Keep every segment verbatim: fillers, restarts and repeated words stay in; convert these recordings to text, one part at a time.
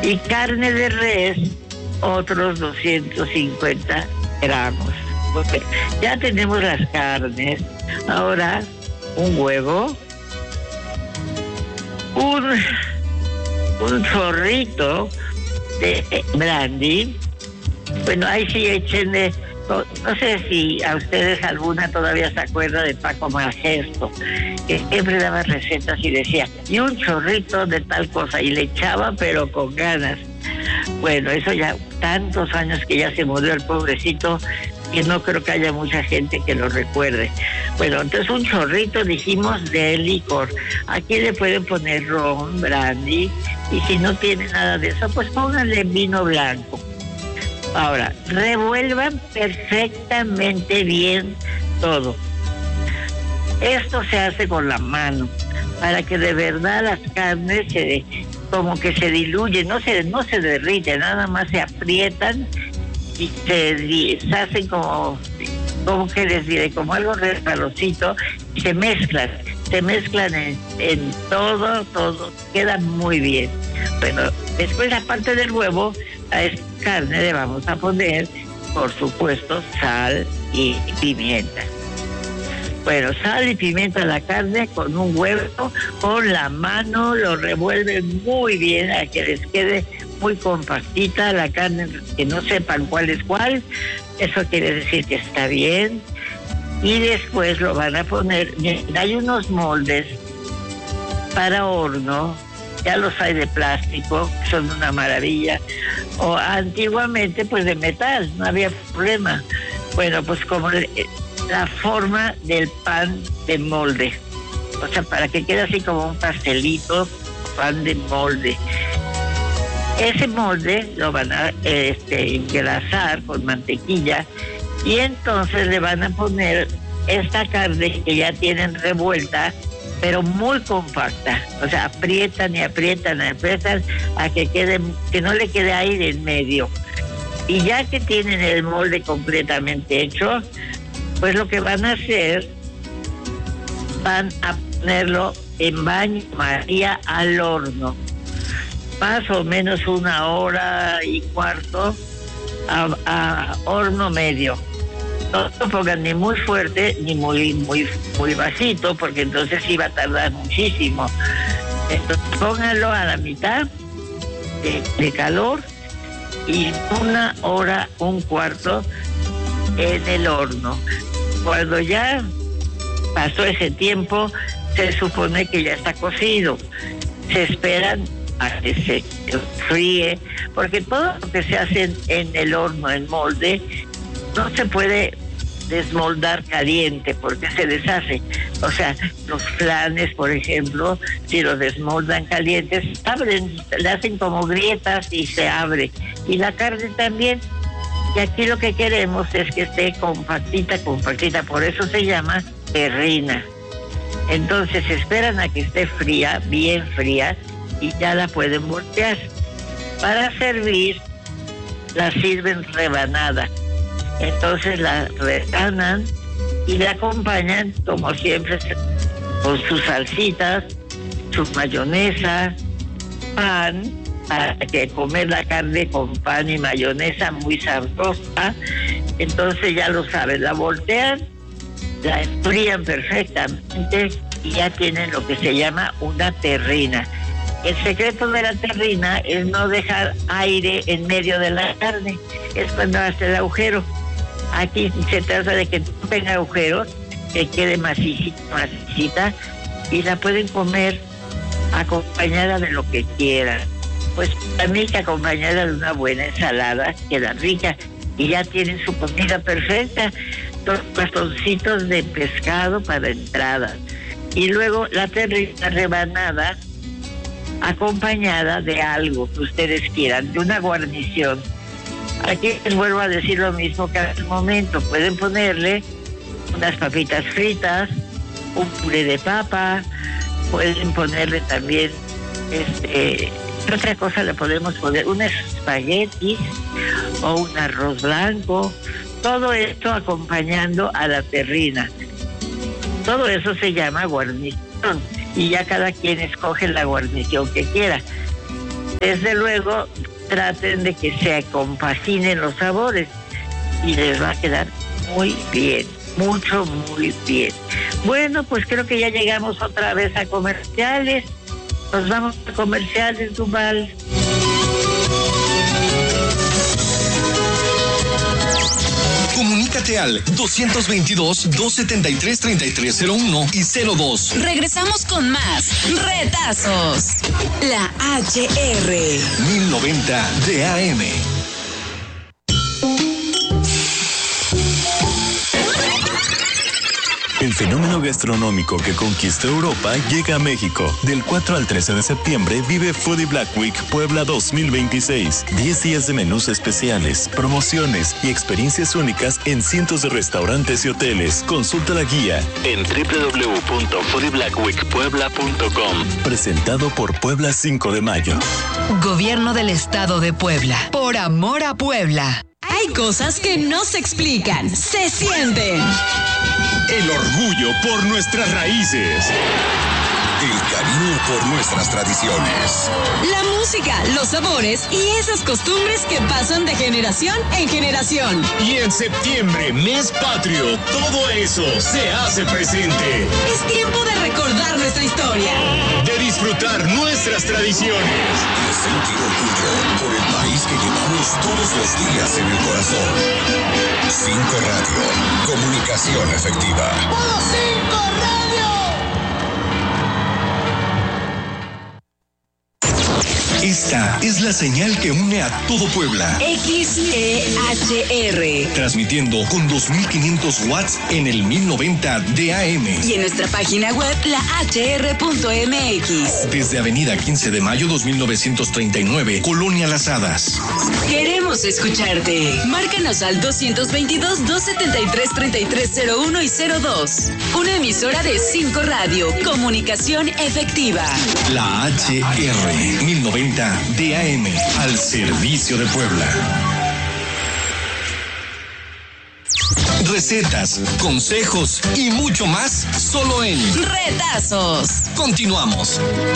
Y carne de res, otros doscientos cincuenta gramos. Porque ya tenemos las carnes. Ahora, un huevo, un, un chorrito de brandy. Bueno, ahí sí échenle, no, no sé si a ustedes alguna todavía se acuerda de Paco Majesto, que siempre daba recetas y decía, y un chorrito de tal cosa, y le echaba pero con ganas. Bueno, eso ya tantos años que ya se murió el pobrecito, que no creo que haya mucha gente que lo recuerde. Bueno, entonces un chorrito, dijimos, de licor. Aquí le pueden poner ron, brandy, y si no tiene nada de eso, pues pónganle vino blanco. Ahora, revuelvan perfectamente bien todo. Esto se hace con la mano, para que de verdad las carnes se, como que se diluyen, no se, no se derriten, nada más se aprietan y se, se hacen como, como que les diré, como algo resbalosito, y se mezclan, se mezclan en, en todo, todo, quedan muy bien. Bueno, después la parte del huevo, a esta carne le vamos a poner, por supuesto, sal y pimienta. Bueno, sal y pimienta a la carne con un huevo, con la mano, lo revuelven muy bien a que les quede muy compactita la carne, que no sepan cuál es cuál, eso quiere decir que está bien. Y después lo van a poner, hay unos moldes para horno, ya los hay de plástico, son una maravilla, o antiguamente pues de metal, no había problema. Bueno, pues como la forma del pan de molde, o sea, para que quede así como un pastelito, pan de molde. Ese molde lo van a este, engrasar con mantequilla y entonces le van a poner esta carne que ya tienen revuelta, pero muy compacta, o sea, aprietan y aprietan y aprietan a que quede, que no le quede aire en medio. Y ya que tienen el molde completamente hecho, pues lo que van a hacer, van a ponerlo en baño María al horno, más o menos una hora y cuarto a, a horno medio. No lo pongan ni muy fuerte ni muy muy muy bajito, porque entonces iba a tardar muchísimo. Entonces pónganlo a la mitad de, de calor y una hora, un cuarto en el horno. Cuando ya pasó ese tiempo, se supone que ya está cocido. Se esperan a que se fríe, porque todo lo que se hace en, en el horno, en molde, no se puede desmoldar caliente porque se deshace. O sea, los flanes, por ejemplo, si los desmoldan calientes, abren, le hacen como grietas y se abre. Y la carne también. Y aquí lo que queremos es que esté compactita, compactita. Por eso se llama terrina. Entonces esperan a que esté fría, bien fría, y ya la pueden voltear. Para servir, la sirven rebanada. Entonces la rebanan y la acompañan, como siempre, con sus salsitas, su mayonesa, pan, para que comer la carne con pan y mayonesa muy sabrosa. Entonces ya lo saben, la voltean, la enfrían perfectamente y ya tienen lo que se llama una terrina. El secreto de la terrina es no dejar aire en medio de la carne, es cuando hace el agujero. Aquí se trata de que no tenga agujeros, que quede masicita, masicita, y la pueden comer acompañada de lo que quieran. Pues para mí que acompañada de una buena ensalada queda rica y ya tienen su comida perfecta. Dos bastoncitos de pescado para entrada. Y luego la terrina rebanada acompañada de algo que ustedes quieran, de una guarnición. Aquí les vuelvo a decir lo mismo que hace un momento. Pueden ponerle unas papitas fritas, un puré de papa, pueden ponerle también, este, otra cosa le podemos poner, unos espaguetis o un arroz blanco. Todo esto acompañando a la terrina. Todo eso se llama guarnición y ya cada quien escoge la guarnición que quiera. desde luego traten de que se compaginen los sabores y les va a quedar muy bien, mucho, muy bien. Bueno, pues creo que ya llegamos otra vez a comerciales. Nos vamos a comerciales, Duval. Comunícate al dos veintidós, dos setenta y tres, treinta y tres cero uno y cero dos. Regresamos con más retazos. La H R mil noventa de A M. El fenómeno gastronómico que conquistó Europa llega a México. Del cuatro al trece de septiembre vive Foodie Black Week Puebla dos mil veintiséis. diez días de menús especiales, promociones y experiencias únicas en cientos de restaurantes y hoteles. Consulta la guía en doble u doble u doble u punto foodie black week puebla punto com. Presentado por Puebla cinco de mayo. Gobierno del Estado de Puebla. Por amor a Puebla. Hay cosas que no se explican, se sienten. El orgullo por nuestras raíces. El cariño por nuestras tradiciones. La música, los sabores y esas costumbres que pasan de generación en generación. Y en septiembre, mes patrio, todo eso se hace presente. Es tiempo de recordar nuestra historia. De disfrutar nuestras tradiciones. De sentir orgullo por el país que llevamos todos los días en el corazón. Cinco Radio, comunicación efectiva. ¡Puro Cinco Radio! Esta es la señal que une a todo Puebla. X E H R. Transmitiendo con dos mil quinientos watts en el mil noventa de A M. Y en nuestra página web, la h r punto m x. Desde Avenida quince de mayo dos mil novecientos treinta y nueve, Colonia Las Hadas. Queremos escucharte. Márcanos al dos veintidós, dos setenta y tres, treinta y tres cero uno y cero dos. Una emisora de Cinco Radio. Comunicación efectiva. La H R mil noventa de A M, al servicio de Puebla. Recetas, consejos y mucho más solo en Retazos. Continuamos.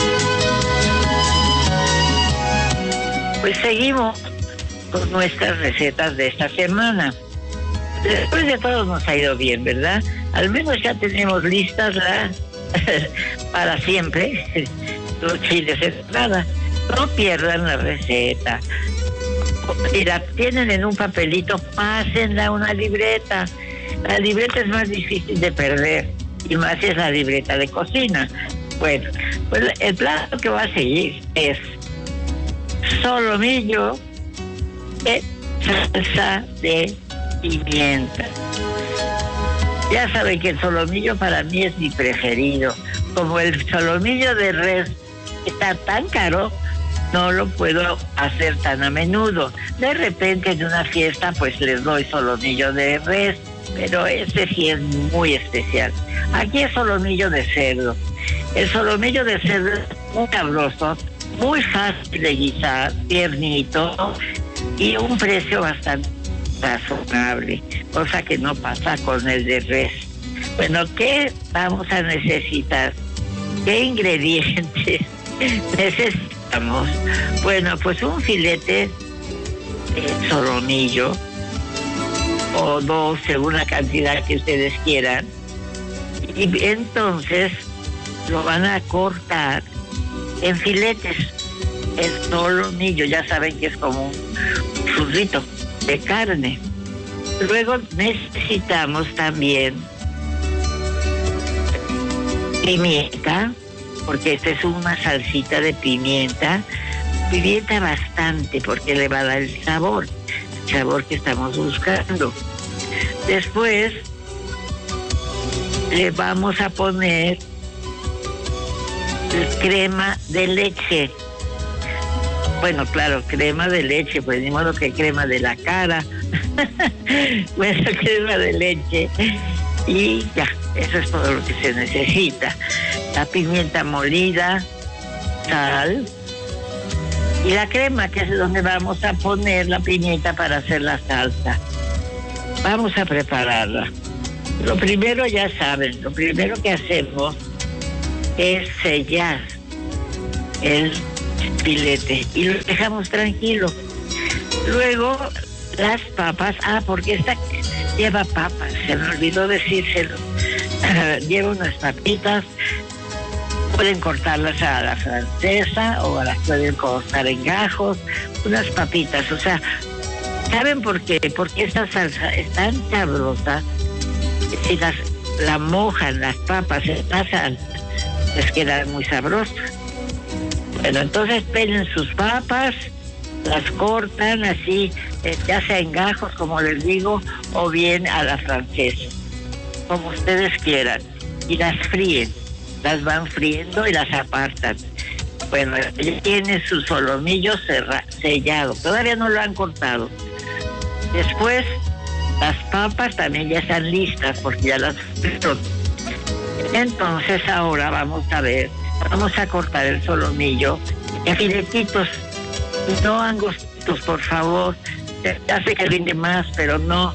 Pues seguimos con nuestras recetas de esta semana. Después de todo nos ha ido bien, ¿verdad? Al menos ya tenemos listas la para siempre los chiles en nada. No pierdan la receta. Si la tienen en un papelito, pásenla a una libreta. La libreta es más difícil de perder, y más si es la libreta de cocina. Bueno, pues el plato que va a seguir es solomillo de salsa de pimienta. Ya saben que el solomillo para mí es mi preferido. Como el solomillo de res está tan caro, no lo puedo hacer tan a menudo. De repente en una fiesta pues les doy solomillo de res, pero ese sí es muy especial. Aquí es solomillo de cerdo. El solomillo de cerdo es muy sabroso, muy fácil de guisar, tiernito y un precio bastante razonable, cosa que no pasa con el de res. Bueno, ¿qué vamos a necesitar? ¿Qué ingredientes necesitamos? Bueno, pues un filete de solomillo o dos, según la cantidad que ustedes quieran, y entonces lo van a cortar en filetes. El solomillo, ya saben que es como un churrito de carne. Luego necesitamos también pimienta, porque esta es una salsita de pimienta. Pimienta bastante, porque le va a dar el sabor, el sabor que estamos buscando. Después le vamos a poner crema de leche. Bueno, claro, crema de leche, pues ni modo que crema de la cara. Bueno, crema de leche. Y ya, eso es todo lo que se necesita. La pimienta molida, sal y la crema, que es donde vamos a poner la pimienta para hacer la salsa. Vamos a prepararla. Lo primero, ya saben, lo primero que hacemos es sellar el filete y lo dejamos tranquilo. Luego las papas, ah, porque esta lleva papas, se me olvidó decírselo. Lleva unas papitas, pueden cortarlas a la francesa o las pueden cortar en gajos, unas papitas, o sea, ¿saben por qué? Porque esta salsa es tan sabrosa que si las, la mojan las papas en la salsa, les quedan muy sabrosas. Bueno, entonces pelen sus papas, las cortan así, eh, ya sea en gajos, como les digo, o bien a la francesa, como ustedes quieran, y las fríen, las van friendo y las apartan. Bueno, ella tiene su solomillo cerra, sellado, todavía no lo han cortado. Después, las papas también ya están listas porque ya las frieron. Entonces ahora vamos a ver, vamos a cortar el solomillo en filetitos, no angostitos, por favor. Ya sé que rinde más, pero no,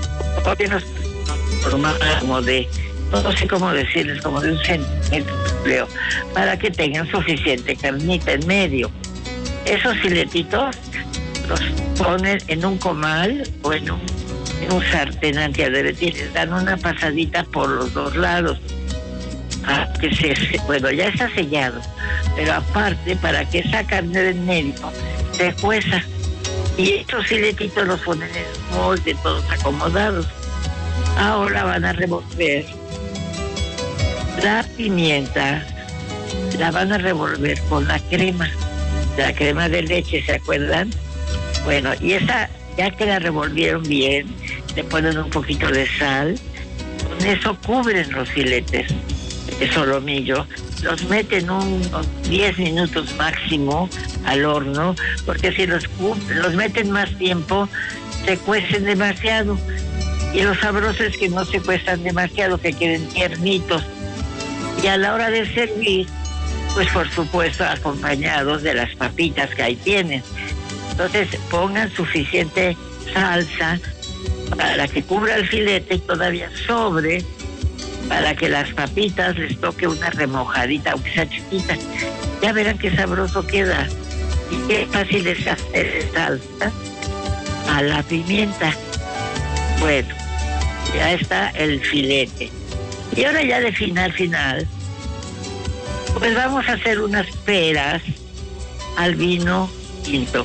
como de, no sé cómo decirles, como de un centímetro, para que tengan suficiente carnita en medio. Esos filetitos los ponen en un comal o en un, en un sartén antiadherente y les dan una pasadita por los dos lados. Ah, que se, bueno, ya está sellado, pero aparte, para que esa carne del medio se cueza. Y estos filetitos los ponen en el molde, todos acomodados. Ahora van a revolver la pimienta, la van a revolver con la crema, la crema de leche, ¿se acuerdan? Bueno, y esa, ya que la revolvieron bien, le ponen un poquito de sal, con eso cubren los filetes de solomillo, los meten unos diez minutos máximo al horno, porque si los, los meten más tiempo, se cuecen demasiado. Y lo sabroso es que no se cuezan demasiado, que queden tiernitos. Y a la hora de servir, pues por supuesto acompañados de las papitas que ahí tienen. Entonces pongan suficiente salsa para que cubra el filete y todavía sobre, para que las papitas les toque una remojadita, aunque sea chiquita. Ya verán qué sabroso queda. Y qué fácil es hacer salsa a la pimienta. Bueno, ya está el filete. Y ahora ya de final, final, pues vamos a hacer unas peras al vino tinto.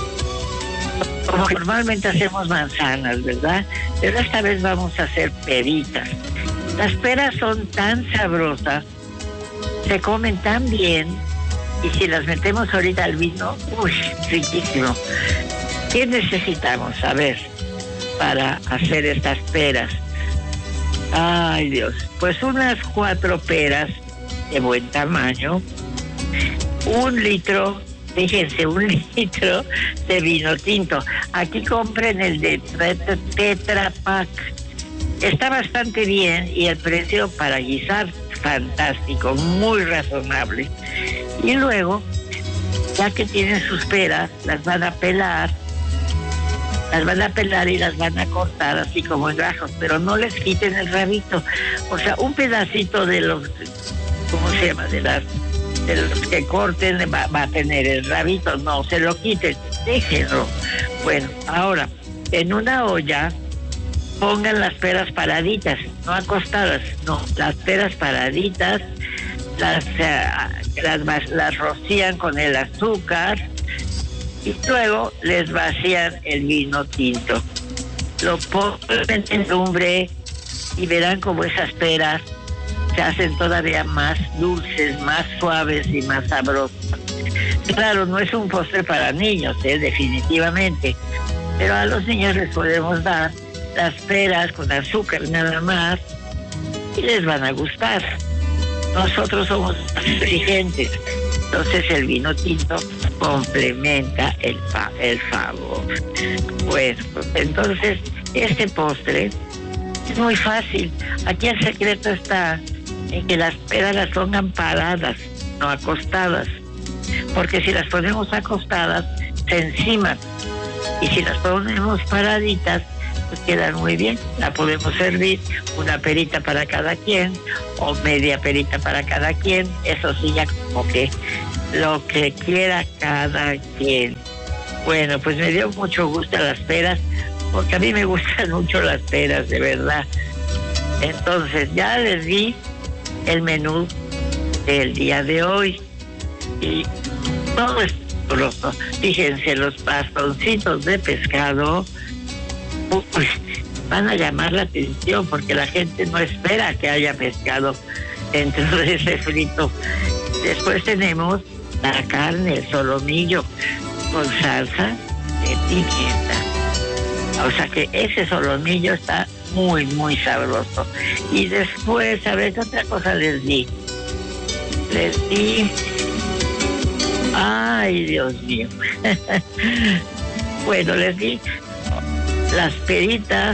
Como normalmente hacemos manzanas, ¿verdad? Pero esta vez vamos a hacer peritas. Las peras son tan sabrosas, se comen tan bien, y si las metemos ahorita al vino, uy, riquísimo. ¿Qué necesitamos? A ver, para hacer estas peras. Ay, Dios. Pues unas cuatro peras de buen tamaño, un litro, fíjense, un litro de vino tinto. Aquí compren el de Tetra Pak. Está bastante bien y el precio para guisar fantástico, muy razonable. Y luego, ya que tienen sus peras, las van a pelar, las van a pelar y las van a cortar así como en gajos, pero no les quiten el rabito. O sea, un pedacito de los, ¿cómo se llama? De las, de los que corten va, va a tener el rabito, no se lo quiten, déjenlo. Bueno, ahora, en una olla pongan las peras paraditas, no acostadas, no, las peras paraditas, las, uh, las, las rocían con el azúcar y luego les vacían el vino tinto. Lo ponen en lumbre y verán como esas peras se hacen todavía más dulces, más suaves y más sabrosas. Claro, no es un postre para niños, ¿eh? Definitivamente, pero a los niños les podemos dar las peras con azúcar nada más y les van a gustar. Nosotros somos exigentes, entonces el vino tinto complementa el, fa el favor. Bueno, pues entonces este postre es muy fácil. Aquí el secreto está en que las peras las pongan paradas, no acostadas, porque si las ponemos acostadas se enciman, y si las ponemos paraditas pues quedan muy bien. La podemos servir una perita para cada quien o media perita para cada quien. Eso sí, ya como que lo que quiera cada quien. Bueno, pues me dio mucho gusto las peras, porque a mí me gustan mucho las peras, de verdad. Entonces ya les di el menú del día de hoy. Y todo es sabroso. Fíjense, los bastoncitos de pescado uy, van a llamar la atención, porque la gente no espera que haya pescado dentro de ese frito. Después tenemos la carne, el solomillo con salsa de pimienta. O sea que ese solomillo está muy, muy sabroso. Y después, a ver qué otra cosa les di. Les di... Ay, Dios mío. Bueno, les di las peritas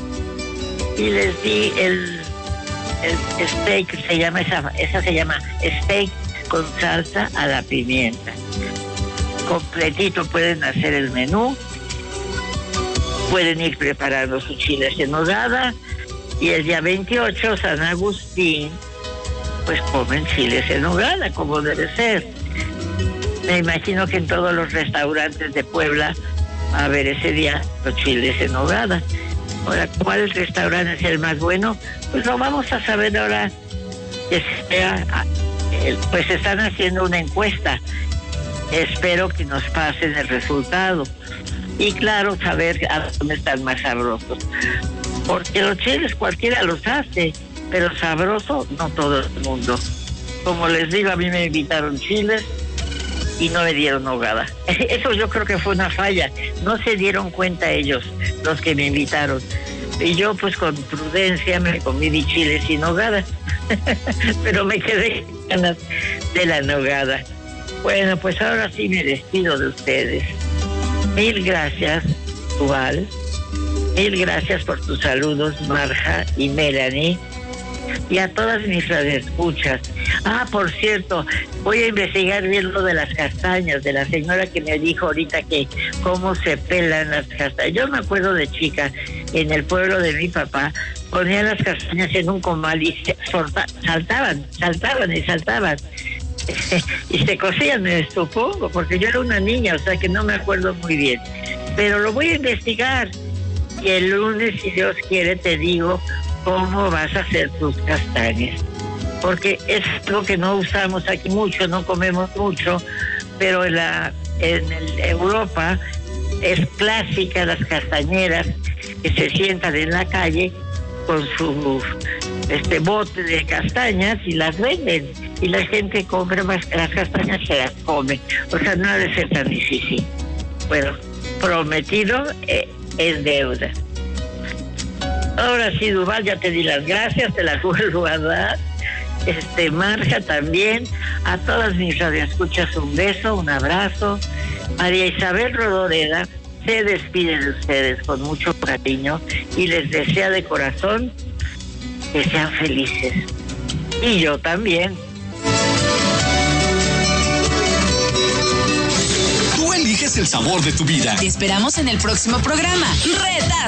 y les di el, el steak, se llama esa, esa se llama steak con salsa a la pimienta. Completito pueden hacer el menú. Pueden ir preparando sus chiles en nogada. Y el día veintiocho, San Agustín, pues comen chiles en nogada, como debe ser. Me imagino que en todos los restaurantes de Puebla va a haber ese día los chiles en nogada. Ahora, ¿cuál restaurante es el más bueno? Pues lo vamos a saber ahora que sea, pues están haciendo una encuesta. Espero que nos pasen el resultado. Y claro, saber a dónde están más sabrosos. Porque los chiles cualquiera los hace, pero sabroso no todo el mundo. Como les digo, a mí me invitaron chiles y no me dieron nogada. Eso yo creo que fue una falla. No se dieron cuenta ellos, los que me invitaron. Y yo pues con prudencia me comí mi chile sin nogada. Pero me quedé con ganas de la nogada. Bueno, pues ahora sí me despido de ustedes. Mil gracias, Duval. Mil gracias por tus saludos, Marja y Melanie. Y a todas mis radioescuchas. Ah, por cierto, voy a investigar bien lo de las castañas, de la señora que me dijo ahorita que cómo se pelan las castañas. Yo me acuerdo de chica, en el pueblo de mi papá, ponían las castañas en un comal y se solta, saltaban, saltaban y saltaban. Y se cocían, me supongo, porque yo era una niña, o sea que no me acuerdo muy bien. Pero lo voy a investigar. Y el lunes, si Dios quiere, te digo cómo vas a hacer tus castañas. Porque es lo que no usamos aquí mucho, no comemos mucho, pero en, la, en el, Europa es clásica las castañeras que se sientan en la calle con su este bote de castañas y las venden. Y la gente compra más las castañas, se las come. O sea, no ha de ser tan difícil. Bueno, prometido eh, es deuda. Ahora sí, Duval, ya te di las gracias, te las vuelvo a dar. Este, Marja también. A todas mis radioescuchas un beso, un abrazo. María Isabel Rodoreda se despide de ustedes con mucho cariño y les desea de corazón que sean felices. Y yo también. Tú eliges el sabor de tu vida. Te esperamos en el próximo programa. ¡Reta!